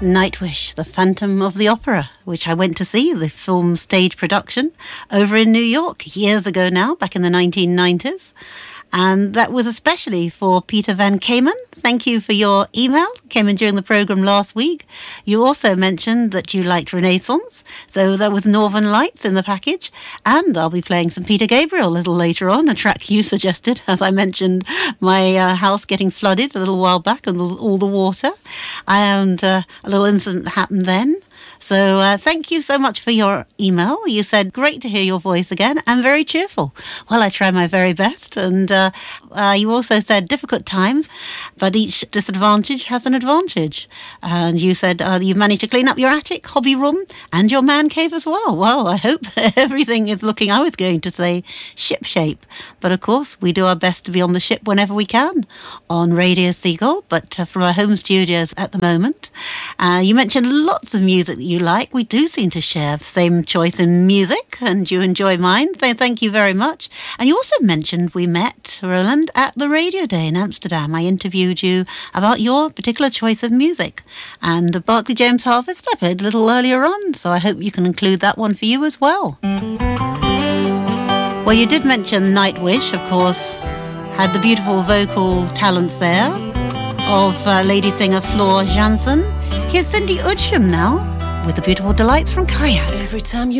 Nightwish, the Phantom of the Opera, which I went to see, the film stage production, over in New York years ago now, back in the 1990s. And that was especially for Peter Van Kamen. Thank you for your email. Came in during the programme last week. You also mentioned that you liked Renaissance. So there was Northern Lights in the package. And I'll be playing some Peter Gabriel a little later on, a track you suggested. As I mentioned, my house getting flooded a little while back and all the water. And a little incident happened then. So thank you so much for your email. You said, great to hear your voice again and very cheerful. Well, I try my very best. And you also said difficult times, but each disadvantage has an advantage. And you said you managed to clean up your attic, hobby room and your man cave as well. Well, I hope everything is looking, I was going to say, ship shape. But of course, we do our best to be on the ship whenever we can on Radio Seagull, but from our home studios at the moment. You mentioned lots of music that you like. We do seem to share the same choice in music, and you enjoy mine. So thank you very much. And you also mentioned we met, Roland, at the Radio Day in Amsterdam. I interviewed you about your particular choice of music. And Barclay James Harvest, I played a little earlier on, so I hope you can include that one for you as well. Well, you did mention Nightwish, of course, had the beautiful vocal talents there of lady singer Floor Jansen. Here's Cindy Udsham now with the beautiful Delights from Kayak. Every time you